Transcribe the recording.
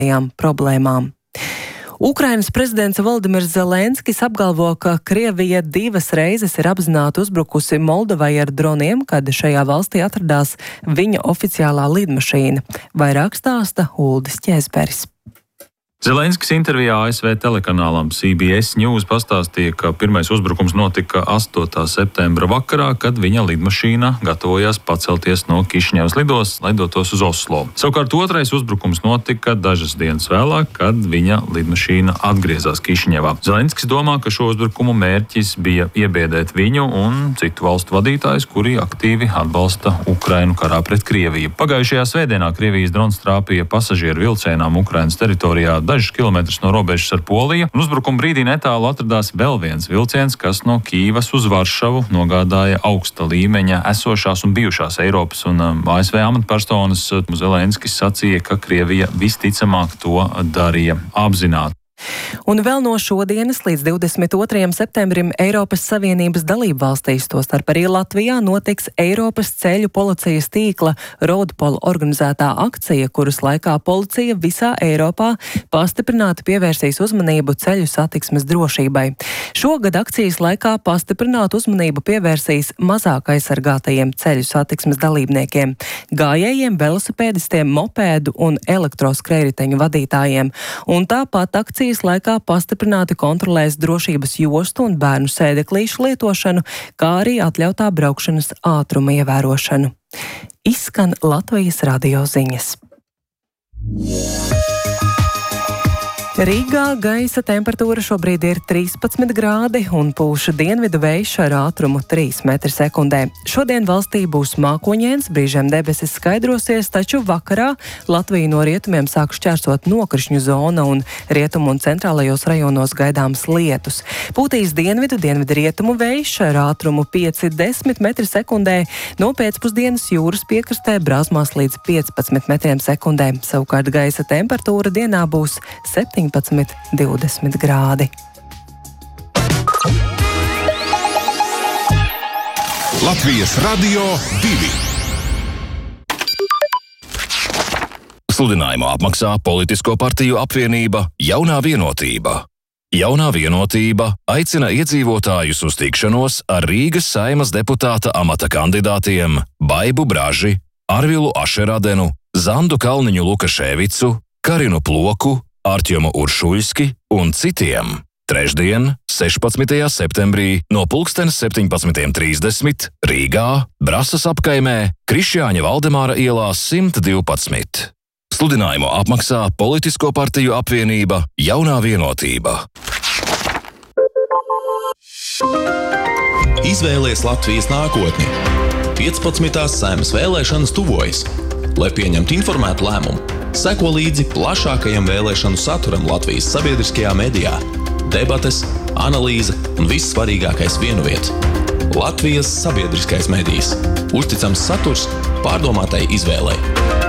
problēmām. Ukrainas prezidents Volodimirs Zelenskis apgalvo, ka Krievija 2 reizes ir apzināti uzbrukusi Moldovai ar droniem, kad šajā valstī atradās viņa oficiālā lidmašīna. Vairāk stāsta Uldis Ķēzberis. Zelenskis intervijā ASV telekanālam CBS News pastāstīja, ka pirmais uzbrukums notika 8. septembra vakarā, kad viņa lidmašīna gatavojās pacelties no Kišņevas lidostas, lai dotos uz Oslo. Savukārt otrais uzbrukums notika dažas dienas vēlāk, kad viņa lidmašīna atgriezās Kišņevā. Zelenskis domā, ka šo uzbrukumu mērķis bija iebiedēt viņu un citu valstu vadītājus, kuri aktīvi atbalsta Ukrainu karā pret Krieviju. Pagājušajā svētdienā Krievijas drons trāpīja pasažieru vilcienām Ukrainas teritorijā dažus kilometrus no robežas ar Poliju, un uzbrukuma brīdī netālu atradās vēl viens vilciens, kas no Kīvas uz Varšavu nogādāja augsta līmeņa esošās un bijušās Eiropas un ASV amatpersonas. Zelenskis sacīja, ka Krievija visticamāk to darīja apzināti. Un vēl no šodienas līdz 22. septembrim Eiropas Savienības dalībvalstīs, tostarp arī Latvijā, notiks Eiropas ceļu policijas tīkla Roadpol organizētā akcija, kuras laikā policija visā Eiropā pastiprināti pievērsīs uzmanību ceļu satiksmes drošībai. Šogad akcijas laikā pastiprinātu uzmanību pievērsīs mazāk aizsargātajiem ceļu satiksmes dalībniekiem, gājējiem, velosipēdistiem, mopēdu un elektroskrējriteņu vadītājiem. Un tāpat akcijas laikā pastiprināti kontrolēs drošības jostu un bērnu sēdeklīšu lietošanu, kā arī atļautā braukšanas ātruma ievērošanu. Izskan Latvijas radio ziņas. Rīgā gaisa temperatūra šobrīd ir 13 grādi un pūš dienvidu vējš ar ātrumu 3 m/sekundē. Šodien valstī būs mākoņains, brīžiem debesis skaidrosies, taču vakarā Latviju no rietumiem sāk šķērsot nokrišņu zona un rietumu un centrālajos rajonos gaidāms lietus. Pūtīs dienvidu-rietumu vējš ar ātrumu 5–10 m/sekundē, no pēcpusdienas jūras piekrastē brāzmās līdz 15 m/sekundē. Savukārt gaisa temperatūra dienā būs 17–20 grādi. Latvijas Radio 2. Sludinājumu apmaksā Politisko partiju apvienība Jaunā vienotība. Jaunā vienotība aicina iedzīvotājus uz tikšanos ar Rīgas Saeimas deputāta amata kandidātiem Baibu Braži, Arvilu Ašeradenu, Zandu Kalniņu Lukaševicu, Karinu Ploku, Artjomu Uršuļski un citiem. Trešdien, 16. septembrī no 17:30 Rīgā, Brasas apkaimē, Krišjāņa Valdemāra ielā 112. Sludinājumu apmaksā Politisko partiju apvienība Jaunā vienotība. Izvēlies Latvijas nākotni. 15. Saeimas vēlēšanas tuvojas. Lai pieņemtu informētu lēmumu, seko līdzi plašākajam vēlēšanu saturam Latvijas sabiedriskajā medijā. Debates, analīze un viss svarīgākais vienuviet. Latvijas sabiedriskais medijs. Uzticams saturs pārdomātai izvēlei.